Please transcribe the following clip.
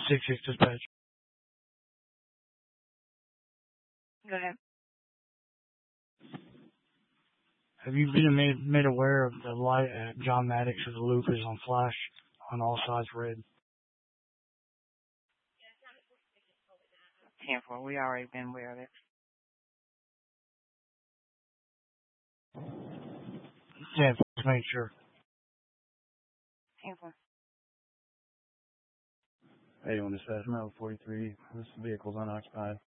6-6 dispatch. Go ahead. Have you been made aware of the light at John Maddox's loop is on flash on all sides red? 10-4. We already been aware of it. Yeah, just make sure. 10-4. Hey, on dispatch, Mel 43. This vehicle's unoccupied.